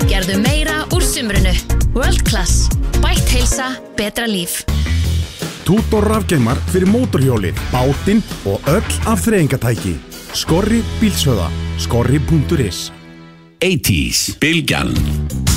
Gerðu meira úr sumrinu. World Class. Bætt heilsa, betra líf. Tútor rafgeymar fyrir mótorhjólið, bátinn og öll afþreyingatæki. Skorri bílsöða. Skorri.is 80s, Bylgjan